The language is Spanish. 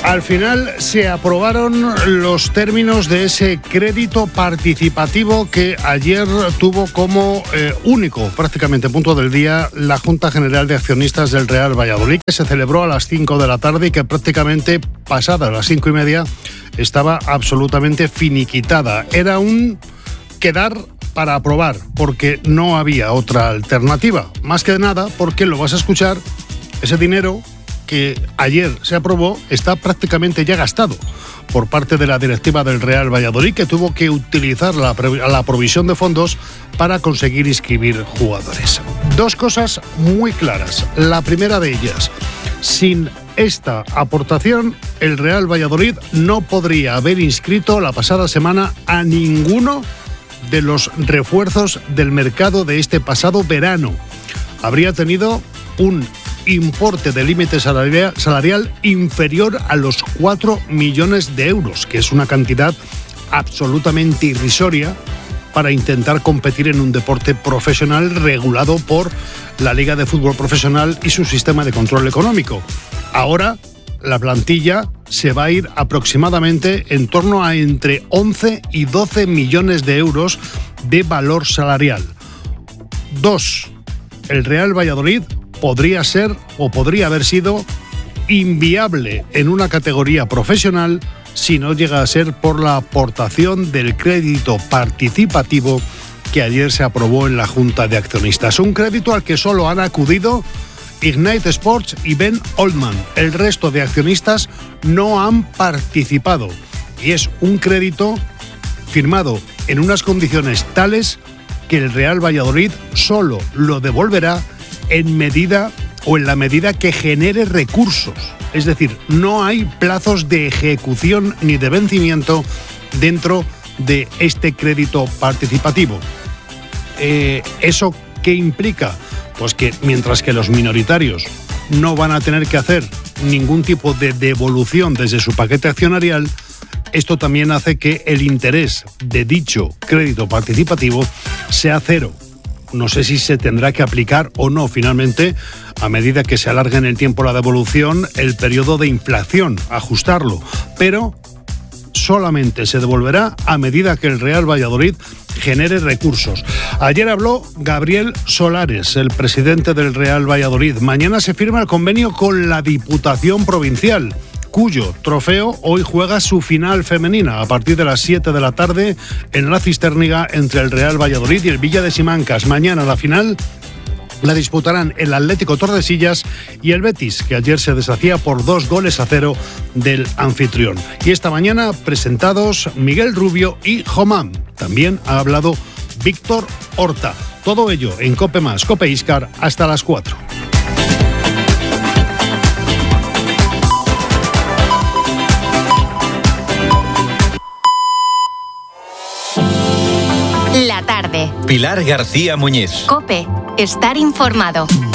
Al final se aprobaron los términos de ese crédito participativo que ayer tuvo como único, prácticamente punto del día, la Junta General de Accionistas del Real Valladolid, que se celebró a las 5 de la tarde y que prácticamente pasadas las 5:30 estaba absolutamente finiquitada. Era un quedar para aprobar, porque no había otra alternativa. Más que nada porque lo vas a escuchar, ese dinero que ayer se aprobó está prácticamente ya gastado por parte de la directiva del Real Valladolid, que tuvo que utilizar la provisión de fondos para conseguir inscribir jugadores. Dos cosas muy claras. La primera de ellas, sin esta aportación, el Real Valladolid no podría haber inscrito la pasada semana a ninguno de los refuerzos del mercado de este pasado verano. Habría tenido un importe de límite salarial inferior a los 4 millones de euros, que es una cantidad absolutamente irrisoria para intentar competir en un deporte profesional regulado por la Liga de Fútbol Profesional y su sistema de control económico. Ahora la plantilla se va a ir aproximadamente en torno a entre 11 y 12 millones de euros de valor salarial. 2. El Real Valladolid podría ser o podría haber sido inviable en una categoría profesional si no llega a ser por la aportación del crédito participativo que ayer se aprobó en la Junta de Accionistas. Un crédito al que solo han acudido Ignite Sports y Ben Oldman. El resto de accionistas no han participado y es un crédito firmado en unas condiciones tales que el Real Valladolid solo lo devolverá en medida o en la medida que genere recursos. Es decir, no hay plazos de ejecución ni de vencimiento dentro de este crédito participativo. ¿Eso qué implica? Pues que mientras que los minoritarios no van a tener que hacer ningún tipo de devolución desde su paquete accionarial, esto también hace que el interés de dicho crédito participativo sea cero. No sé si se tendrá que aplicar o no finalmente, a medida que se alargue en el tiempo la devolución, el periodo de inflación, ajustarlo, pero solamente se devolverá a medida que el Real Valladolid genere recursos. Ayer habló Gabriel Solares, el presidente del Real Valladolid. Mañana se firma el convenio con la Diputación Provincial, cuyo trofeo hoy juega su final femenina a partir de las 7 de la tarde en la Cisterniga entre el Real Valladolid y el Villa de Simancas. Mañana la final la disputarán el Atlético Tordesillas y el Betis, que ayer se deshacía por 2-0 del anfitrión. Y esta mañana presentados Miguel Rubio y Jomán. También ha hablado Víctor Horta. Todo ello en COPE+, COPE Iscar, hasta las 4. La tarde. Pilar García Muñiz. COPE. Estar informado.